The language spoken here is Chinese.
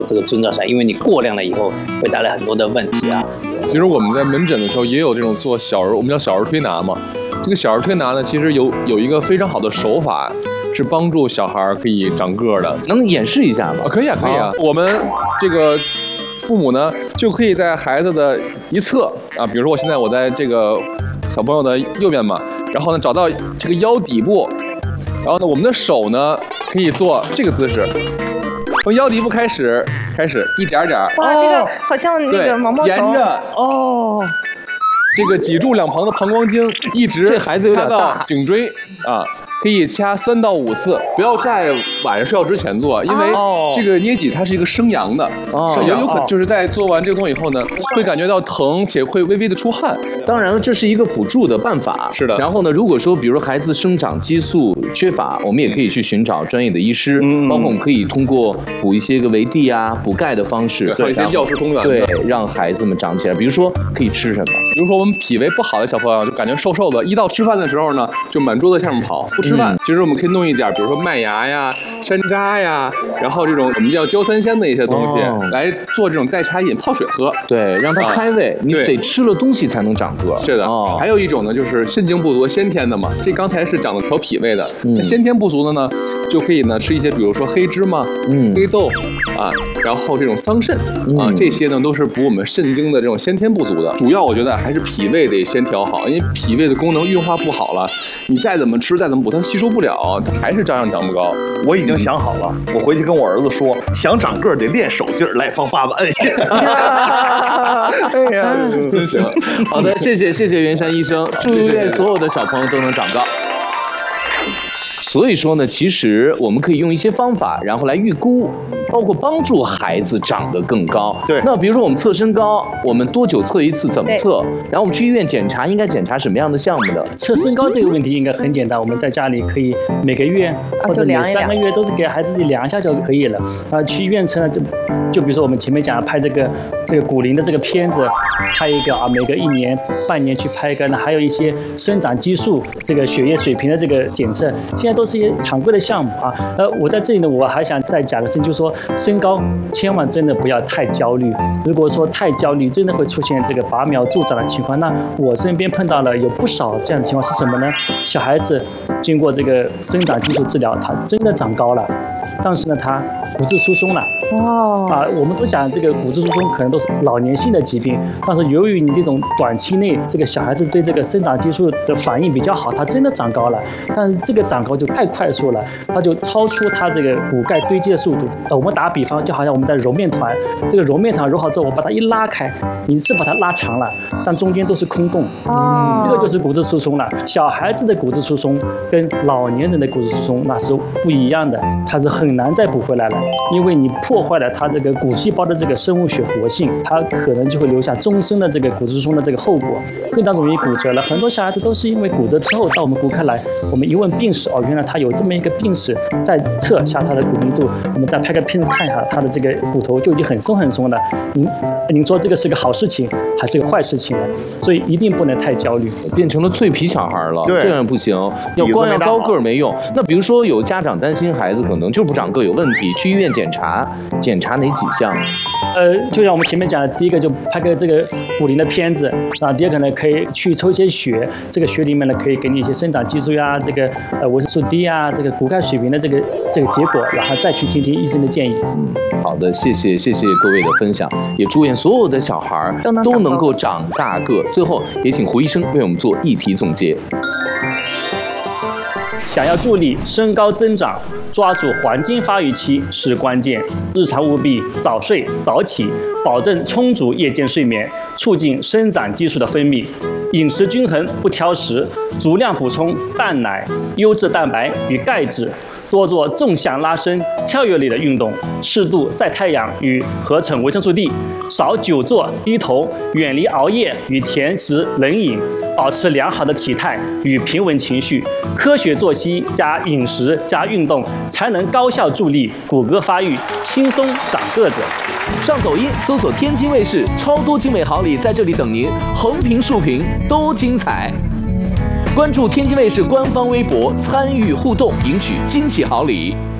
这个遵照下，因为你过量了以后会带来很多的问题啊。 其实我们在门诊的时候也有这种做小儿，我们叫小儿推拿嘛。这个小儿推拿呢，其实有一个非常好的手法，是帮助小孩可以长个的。 能演示一下吗？ 可以啊，可以啊。我们这个父母呢，就可以在孩子的一侧啊，比如说我在这个小朋友的右边嘛，然后呢找到这个腰底部，然后呢我们的手呢可以做这个姿势。从腰底部开始一点点。 哇，这个好像那个毛毛虫。 沿着这个脊柱两旁的膀胱经一直这孩子有点大， 颈椎啊，可以掐3到5次，不要在晚上睡觉之前做，因为这个捏脊它是一个生阳的，有可能就是在做完这个东西以后呢，会感觉到疼且会微微的出汗。 当然了，这是一个辅助的办法。 是的。 然后呢，如果说比如孩子生长激素缺乏，我们也可以去寻找专业的医师，包括我们可以通过补一些个维 D 啊、补钙的方式， 对，一些药食同源， 对，让孩子们长起来。比如说可以吃什么？ 比如说我们脾胃不好的小朋友，就感觉瘦瘦的，一到吃饭的时候呢，就满桌子下面跑，不吃饭。其实我们可以弄一点，比如说麦芽呀、山楂呀，然后这种我们叫焦三仙的一些东西，来做这种代茶饮，泡水喝。 对，让它开胃。你得吃了东西才能长个。 是的。还有一种呢，就是肾精不足，先天的嘛。这刚才是讲的调脾胃的，那先天不足的呢，就可以呢吃一些，比如说黑芝麻、黑豆啊，然后这种桑葚啊，这些呢都是补我们肾精的这种先天不足的。主要我觉得还是脾胃得先调好，因为脾胃的功能运化不好了，你再怎么吃再怎么补，它吸收不了，它还是照样长不高。 我已经想好了，我回去跟我儿子说，想长个得练手劲儿，来帮爸爸摁下。 哎呀，真行。 好的，谢谢袁山医生，祝愿所有的小朋友都能长高。所以说呢，其实我们可以用一些方法，然后来预估，包括帮助孩子长得更高。 对。 那比如说我们测身高，我们多久测一次？怎么测？然后我们去医院检查，应该检查什么样的项目的？ 测身高这个问题应该很简单，我们在家里可以每个月或者每3个月都是给孩子量一下就可以了。去医院测呢，就比如说我们前面讲拍这个骨龄的这个片子，拍一个每隔1年、半年去拍一个，还有一些生长激素、这个血液水平的这个检测，现在都是一些常规的项目啊。我在这里呢，我还想再讲个事情，就是说身高千万真的不要太焦虑。如果说太焦虑，真的会出现这个拔苗助长的情况。那我身边碰到了有不少这样的情况是什么呢？小孩子经过这个生长激素治疗，他真的长高了，但是呢，他骨质疏松了。我们都讲这个骨质疏松可能都是老年性的疾病，但是由于你这种短期内这个小孩子对这个生长激素的反应比较好，他真的长高了，但是这个长高就太快速了，它就超出他这个骨钙堆积的速度。我们打比方，就好像我们在揉面团，这个揉面团揉好之后，我把它一拉开，你是把它拉长了，但中间都是空洞，这个就是骨质疏松了。小孩子的骨质疏松跟老年人的骨质疏松那是不一样的，它是很难再补回来了，因为你破坏了它这个骨细胞的这个生物学活性，它可能就会留下终身的这个骨质疏松的这个后果，非常容易骨折了。很多小孩子都是因为骨折之后到我们骨科来，我们一问病史，原来他有这么一个病史，再测下他的骨密度，我们再拍个片子看一下，他的这个骨头就已经很松很松了。您说这个是个好事情还是个坏事情呢？所以一定不能太焦虑， 变成了脆皮小孩了，这样不行。要高个儿没用。那比如说有家长担心孩子可能就不长个有问题，去医院检查哪几项？ 就像我们前面讲的，第一个就拍个这个骨龄的片子啊，第二个呢可以去抽一些血，这个血里面呢可以给你一些生长激素呀，这个维生素 D 啊，这个骨钙水平的这个结果，然后再去听听医生的建议。 好的，谢谢各位的分享，也祝愿所有的小孩都能够长大个。最后也请胡医生为我们做议题总结。 想要助力身高增长，抓住黄金发育期是关键。日常务必早睡早起，保证充足夜间睡眠，促进生长激素的分泌。饮食均衡不挑食，足量补充蛋奶、优质蛋白与钙质。多做纵向拉伸、跳跃类的运动，适度晒太阳与合成维生素 D， 少久坐低头，远离熬夜与甜食冷饮，保持良好的体态与平稳情绪。科学作息加饮食加运动，才能高效助力骨骼发育，轻松长个子。 上抖音搜索天津卫视，超多精美好礼在这里等您，横屏竖屏都精彩。关注天津卫视官方微博，参与互动，赢取惊喜好礼。